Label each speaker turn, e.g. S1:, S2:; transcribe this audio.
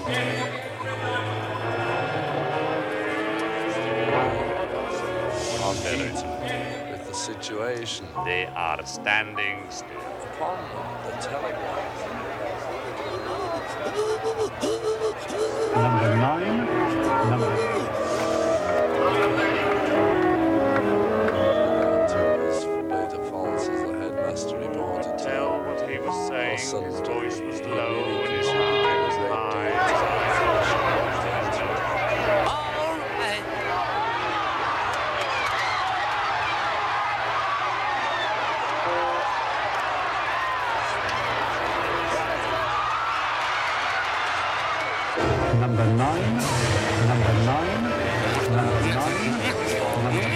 S1: With the situation.
S2: They are standing still.
S1: Upon the telegraph.
S3: Number 9.
S1: As Beta Falls as the headmaster reported.
S2: Tell what he was saying. His voice was low and his eye was high.
S3: Number 9.